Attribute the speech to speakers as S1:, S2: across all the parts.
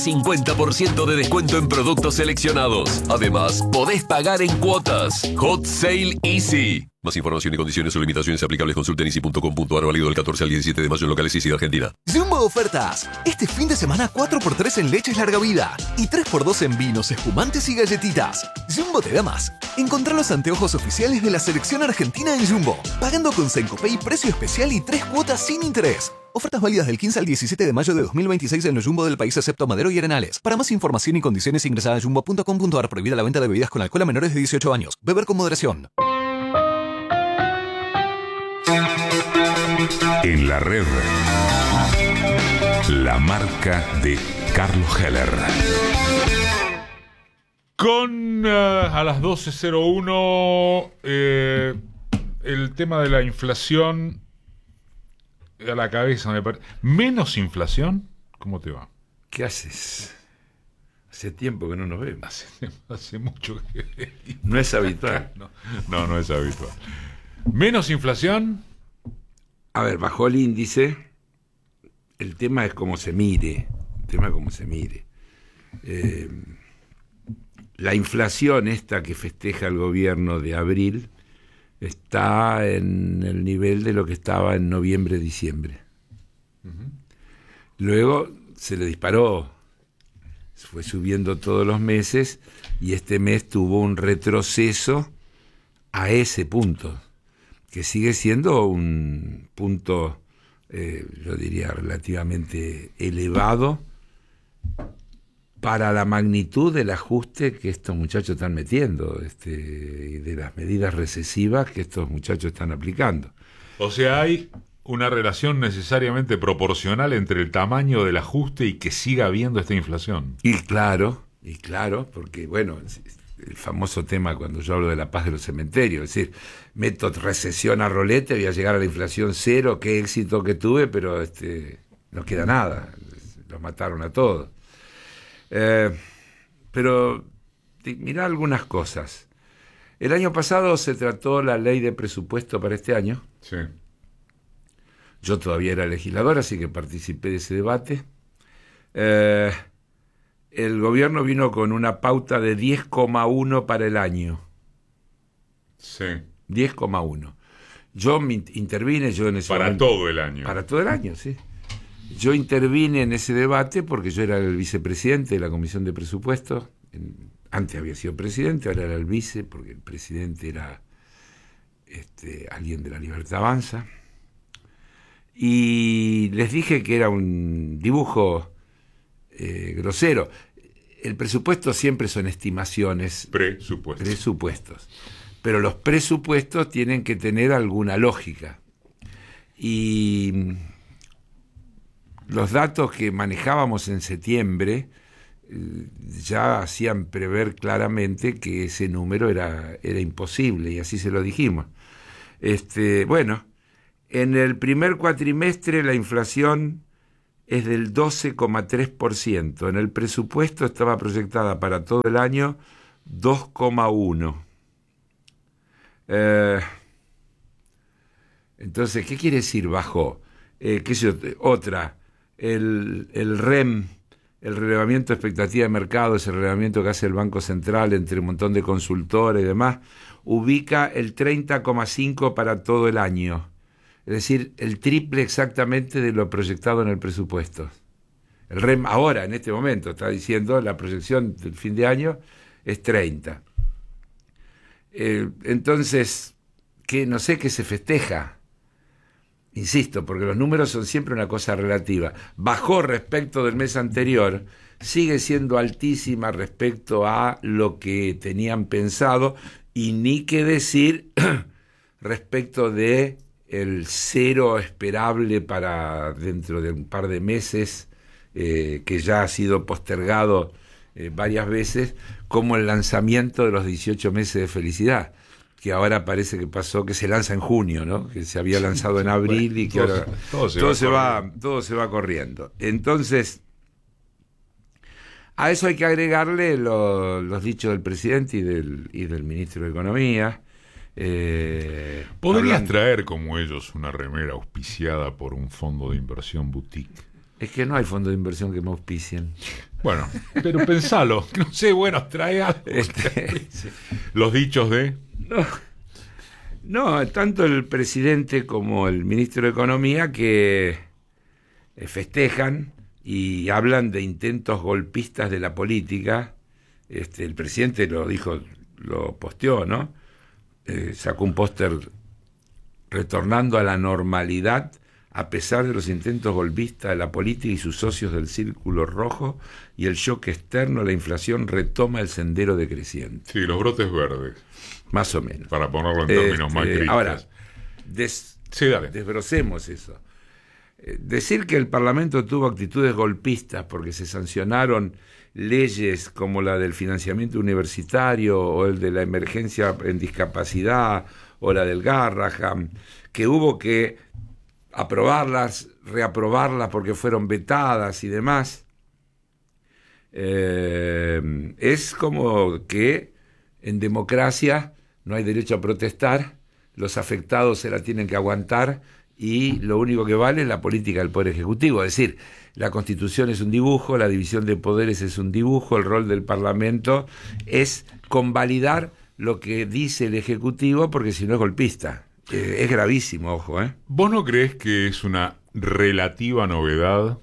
S1: 50% de descuento en productos seleccionados. Además, podés pagar en cuotas. Hot Sale Easy. Más información y condiciones o limitaciones aplicables consulta en easy.com.ar, válido del 14 al 17 de mayo en locales Easy de Argentina.
S2: Jumbo Ofertas. Este fin de semana 4x3 en leches larga vida y 3x2 en vinos, espumantes y galletitas. Jumbo te da más. Encontrá los anteojos oficiales de la selección argentina en Jumbo, pagando con Sencopay, precio especial y 3 cuotas sin interés. Ofertas válidas del 15 al 17 de mayo de 2026 en los Jumbo del país excepto Madero y Arenales. Para más información y condiciones ingresa a jumbo.com.ar. Prohibida la venta de bebidas con alcohol a menores de 18 años. Beber con moderación.
S3: En la red, la marca de Carlos Heller.
S4: Con a las 12:01 el tema de la inflación a la cabeza me parece. ¿Menos inflación? ¿Cómo te va?
S5: ¿Qué haces? Hace tiempo que no nos vemos.
S4: Hace mucho que...
S5: No es habitual.
S4: No es habitual. ¿Menos inflación?
S5: A ver, bajó el índice. El tema es cómo se mire. La inflación esta que festeja el gobierno de abril está en el nivel de lo que estaba en noviembre, diciembre. Uh-huh. Luego se le disparó, fue subiendo todos los meses y este mes tuvo un retroceso a ese punto, que sigue siendo un punto, yo diría, relativamente elevado para la magnitud del ajuste que estos muchachos están metiendo, y de las medidas recesivas que estos muchachos están aplicando.
S4: O sea, hay una relación necesariamente proporcional entre el tamaño del ajuste y que siga habiendo esta inflación.
S5: Y claro, porque bueno, el famoso tema cuando yo hablo de la paz de los cementerios, es decir, meto recesión a rolete, voy a llegar a la inflación cero, qué éxito que tuve, pero no queda nada, los mataron a todos. Pero mirá algunas cosas. El año pasado se trató la ley de presupuesto para este año.
S4: Sí.
S5: Yo todavía era legislador, así que participé de ese debate. El gobierno vino con una pauta de 10,1 para el año.
S4: Sí.
S5: 10,1. Yo intervine, en ese
S4: para
S5: momento,
S4: todo el año.
S5: Para todo el año, sí. Yo intervine en ese debate porque yo era el vicepresidente de la Comisión de Presupuestos. Antes había sido presidente, ahora era el vice, porque el presidente era alguien de La Libertad Avanza. Y les dije que era un dibujo grosero. El presupuesto siempre son estimaciones. Presupuestos. Pero los presupuestos tienen que tener alguna lógica. Y los datos que manejábamos en septiembre ya hacían prever claramente que ese número era imposible, y así se lo dijimos. Bueno, en el primer cuatrimestre la inflación es del 12,3%. En el presupuesto estaba proyectada para todo el año 2,1%. Entonces, ¿qué quiere decir bajó? Otra, el REM, el relevamiento de expectativa de mercado, ese relevamiento que hace el Banco Central entre un montón de consultores y demás, ubica el 30,5% para todo el año. Es decir, el triple exactamente de lo proyectado en el presupuesto. El REM ahora, en este momento, está diciendo la proyección del fin de año es 30%. Entonces, no sé qué se festeja. Insisto, porque los números son siempre una cosa relativa. Bajó respecto del mes anterior, sigue siendo altísima respecto a lo que tenían pensado, y ni qué decir respecto de el cero esperable para dentro de un par de meses, que ya ha sido postergado varias veces, como el lanzamiento de los 18 meses de felicidad, que ahora parece que pasó, que se lanza en junio, ¿no? Que se había lanzado en abril y que ahora todo se va corriendo. Entonces, a eso hay que agregarle los dichos del presidente y del ministro de Economía.
S4: ¿Podrías traer como ellos una remera auspiciada por un fondo de inversión boutique?
S5: Es que no hay fondo de inversión que me auspicien.
S4: Bueno, pero pensalo. No sé, bueno, trae algo. Los dichos de...
S5: No, tanto el presidente como el ministro de Economía que festejan y hablan de intentos golpistas de la política. El presidente lo dijo, lo posteó, ¿no? Sacó un póster retornando a la normalidad a pesar de los intentos golpistas de la política y sus socios del Círculo Rojo y el shock externo, la inflación retoma el sendero decreciente.
S4: Sí, los brotes verdes.
S5: Más o menos.
S4: Para ponerlo en términos más críticos.
S5: Ahora,
S4: sí, dale.
S5: Desbrocemos eso. Decir que el Parlamento tuvo actitudes golpistas porque se sancionaron leyes como la del financiamiento universitario o el de la emergencia en discapacidad o la del Garraham, que hubo que aprobarlas, reaprobarlas porque fueron vetadas y demás, es como que en democracia no hay derecho a protestar, los afectados se la tienen que aguantar y lo único que vale es la política del Poder Ejecutivo. Es decir, la Constitución es un dibujo, la división de poderes es un dibujo, el rol del Parlamento es convalidar lo que dice el Ejecutivo, porque si no es golpista. Es gravísimo, ojo.
S4: ¿Vos no crees que es una relativa novedad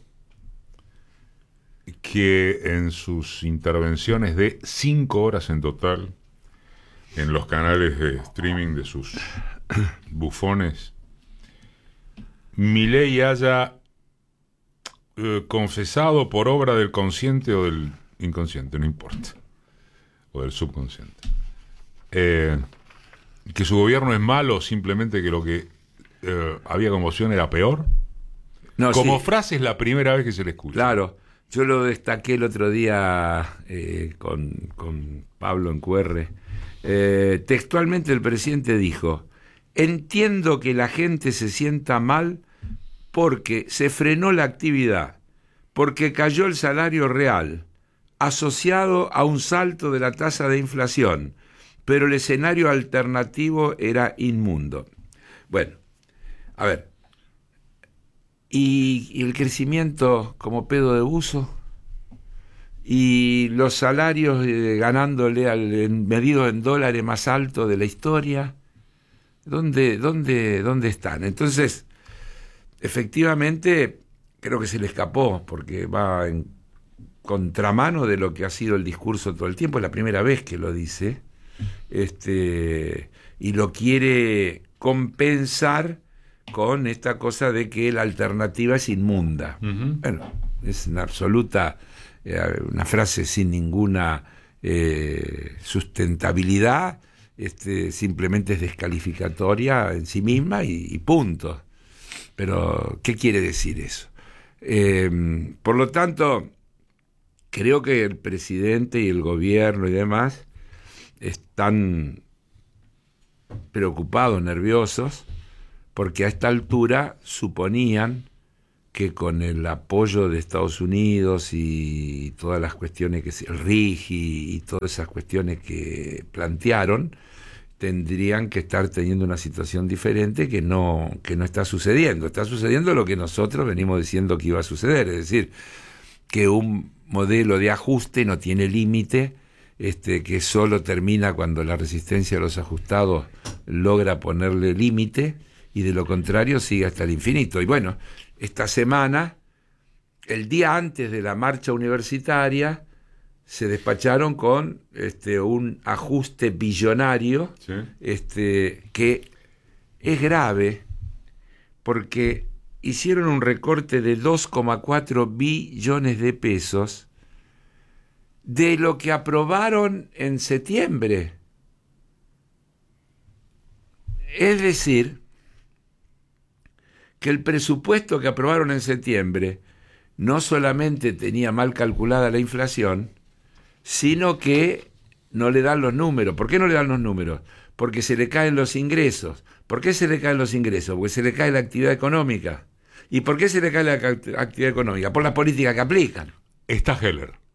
S4: que en sus intervenciones de 5 horas en total en los canales de streaming de sus bufones, Milei haya confesado por obra del consciente o del inconsciente, no importa, o del subconsciente, que su gobierno es malo, simplemente que lo que había como opción era peor?
S5: No,
S4: como
S5: sí.
S4: frase es la primera vez que se le escucha.
S5: Claro, yo lo destaqué el otro día con Pablo en QR. Textualmente el presidente dijo: entiendo que la gente se sienta mal porque se frenó la actividad, porque cayó el salario real, asociado a un salto de la tasa de inflación, pero el escenario alternativo era inmundo. Bueno, a ver, ¿y el crecimiento como pedo de buzo? ¿Y los salarios ganándole medido en dólares más alto de la historia? ¿Dónde están? Entonces, efectivamente, creo que se le escapó, porque va en contramano de lo que ha sido el discurso todo el tiempo. Es la primera vez que lo dice, y lo quiere compensar con esta cosa de que la alternativa es inmunda. Uh-huh. Bueno, es una absoluta, una frase sin ninguna sustentabilidad, simplemente es descalificatoria en sí misma y punto. Pero, ¿qué quiere decir eso? Por lo tanto, creo que el presidente y el gobierno y demás están preocupados, nerviosos, porque a esta altura suponían que con el apoyo de Estados Unidos y todas las cuestiones el RIGI y todas esas cuestiones que plantearon, tendrían que estar teniendo una situación diferente que no está sucediendo. Está sucediendo lo que nosotros venimos diciendo que iba a suceder, es decir, que un modelo de ajuste no tiene límite, que solo termina cuando la resistencia a los ajustados logra ponerle límite, y de lo contrario sigue hasta el infinito. Y bueno, esta semana, el día antes de la marcha universitaria, se despacharon con un ajuste billonario, ¿sí? Que es grave porque hicieron un recorte de 2,4 billones de pesos de lo que aprobaron en septiembre. Es decir, que el presupuesto que aprobaron en septiembre no solamente tenía mal calculada la inflación, sino que no le dan los números. ¿Por qué no le dan los números? Porque se le caen los ingresos. ¿Por qué se le caen los ingresos? Porque se le cae la actividad económica. ¿Y por qué se le cae la actividad económica? Por las políticas que aplican.
S4: Está Heller.